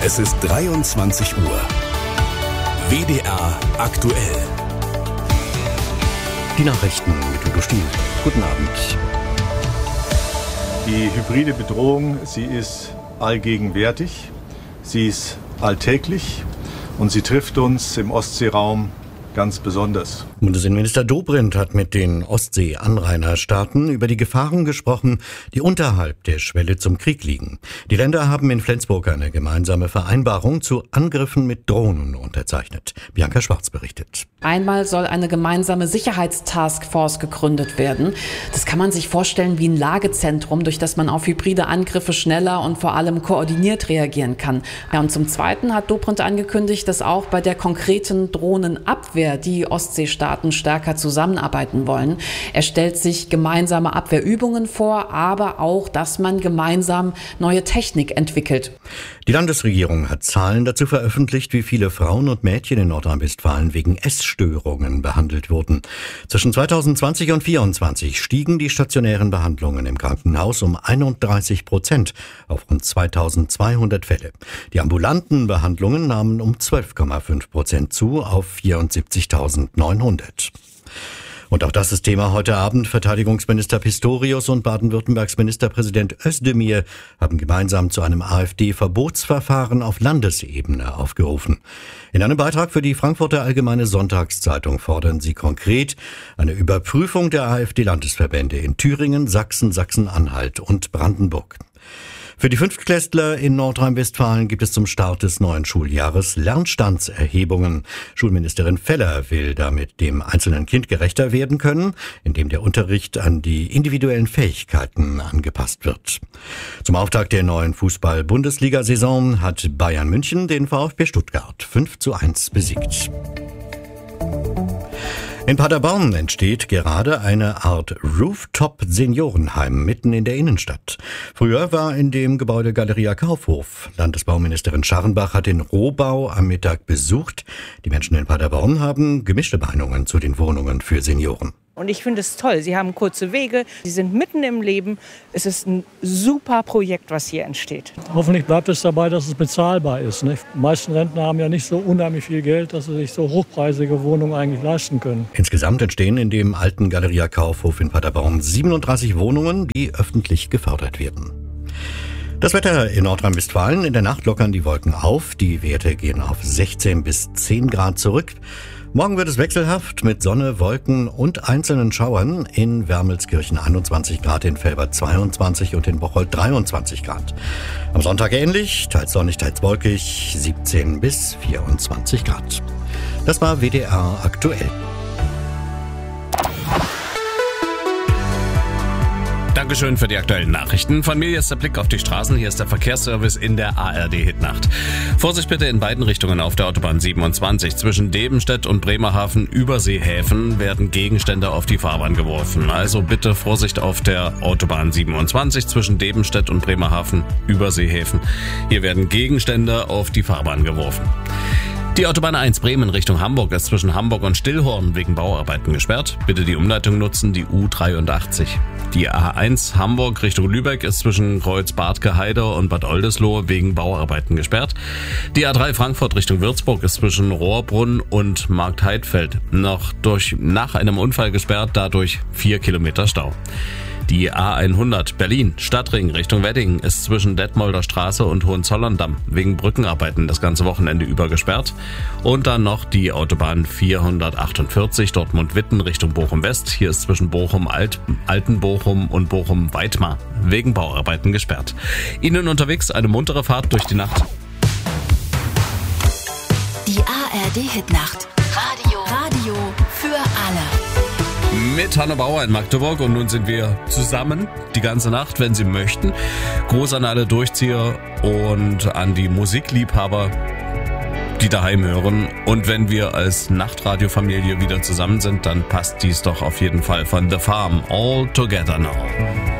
Es ist 23 Uhr. WDR aktuell. Die Nachrichten mit Udo Stiel. Guten Abend. Die hybride Bedrohung, sie ist allgegenwärtig, sie ist alltäglich und sie trifft uns im Ostseeraum ganz besonders. Bundesinnenminister Dobrindt hat mit den Ostsee-Anrainerstaaten über die Gefahren gesprochen, die unterhalb der Schwelle zum Krieg liegen. Die Länder haben in Flensburg eine gemeinsame Vereinbarung zu Angriffen mit Drohnen unterzeichnet. Bianca Schwarz berichtet. Einmal soll eine gemeinsame Sicherheitstaskforce gegründet werden. Das kann man sich vorstellen wie ein Lagezentrum, durch das man auf hybride Angriffe schneller und vor allem koordiniert reagieren kann. Ja, und zum Zweiten hat Dobrindt angekündigt, dass auch bei der konkreten Drohnenabwehr die Ostseestaaten stärker zusammenarbeiten wollen. Er stellt sich gemeinsame Abwehrübungen vor, aber auch, dass man gemeinsam neue Technik entwickelt. Die Landesregierung hat Zahlen dazu veröffentlicht, wie viele Frauen und Mädchen in Nordrhein-Westfalen wegen Essstörungen behandelt wurden. Zwischen 2020 und 2024 stiegen die stationären Behandlungen im Krankenhaus um 31% auf rund 2200 Fälle. Die ambulanten Behandlungen nahmen um 12,5% zu auf 74.900. Und auch das ist Thema heute Abend. Verteidigungsminister Pistorius und Baden-Württembergs Ministerpräsident Özdemir haben gemeinsam zu einem AfD-Verbotsverfahren auf Landesebene aufgerufen. In einem Beitrag für die Frankfurter Allgemeine Sonntagszeitung fordern sie konkret eine Überprüfung der AfD-Landesverbände in Thüringen, Sachsen, Sachsen-Anhalt und Brandenburg. Für die Fünftklässler in Nordrhein-Westfalen gibt es zum Start des neuen Schuljahres Lernstandserhebungen. Schulministerin Feller will damit dem einzelnen Kind gerechter werden können, indem der Unterricht an die individuellen Fähigkeiten angepasst wird. Zum Auftakt der neuen Fußball-Bundesliga-Saison hat Bayern München den VfB Stuttgart 5:1 besiegt. In Paderborn entsteht gerade eine Art Rooftop-Seniorenheim mitten in der Innenstadt. Früher war in dem Gebäude Galeria Kaufhof. Landesbauministerin Scharrenbach hat den Rohbau am Mittag besucht. Die Menschen in Paderborn haben gemischte Meinungen zu den Wohnungen für Senioren. Und ich finde es toll. Sie haben kurze Wege, sie sind mitten im Leben. Es ist ein super Projekt, was hier entsteht. Hoffentlich bleibt es dabei, dass es bezahlbar ist. Nicht? Die meisten Rentner haben ja nicht so unheimlich viel Geld, dass sie sich so hochpreisige Wohnungen eigentlich leisten können. Insgesamt entstehen in dem alten Galeria Kaufhof in Paderborn 37 Wohnungen, die öffentlich gefördert werden. Das Wetter in Nordrhein-Westfalen. In der Nacht lockern die Wolken auf. Die Werte gehen auf 16 bis 10 Grad zurück. Morgen wird es wechselhaft mit Sonne, Wolken und einzelnen Schauern. In Wermelskirchen 21 Grad, in Velbert 22 und in Bocholt 23 Grad. Am Sonntag ähnlich, teils sonnig, teils wolkig, 17 bis 24 Grad. Das war WDR aktuell. Dankeschön für die aktuellen Nachrichten. Von mir jetzt der Blick auf die Straßen. Hier ist der Verkehrsservice in der ARD-Hitnacht. Vorsicht bitte in beiden Richtungen auf der Autobahn 27. Zwischen Debenstedt und Bremerhaven Überseehäfen werden Gegenstände auf die Fahrbahn geworfen. Also bitte Vorsicht auf der Autobahn 27 zwischen Debenstedt und Bremerhaven Überseehäfen. Hier werden Gegenstände auf die Fahrbahn geworfen. Die Autobahn 1 Bremen Richtung Hamburg ist zwischen Hamburg und Stillhorn wegen Bauarbeiten gesperrt. Bitte die Umleitung nutzen, die U83. Die A1 Hamburg Richtung Lübeck ist zwischen Kreuz-Badke-Heide und Bad Oldesloe wegen Bauarbeiten gesperrt. Die A3 Frankfurt Richtung Würzburg ist zwischen Rohrbrunn und Marktheidfeld nach einem Unfall gesperrt, dadurch 4 Kilometer Stau. Die A100 Berlin Stadtring Richtung Wedding ist zwischen Detmolder Straße und Hohenzollern-Damm wegen Brückenarbeiten das ganze Wochenende über gesperrt. Und dann noch die Autobahn 448 Dortmund-Witten Richtung Bochum-West. Hier ist zwischen Bochum-Altenbochum und Bochum-Weitmar wegen Bauarbeiten gesperrt. Ihnen unterwegs eine muntere Fahrt durch die Nacht. Die ARD-Hitnacht. Radio für alle. Mit Hanno Bauer in Magdeburg und nun sind wir zusammen die ganze Nacht, wenn Sie möchten. Gruß an alle Durchzieher und an die Musikliebhaber, die daheim hören. Und wenn wir als Nachtradiofamilie wieder zusammen sind, dann passt dies doch auf jeden Fall von The Farm All Together Now.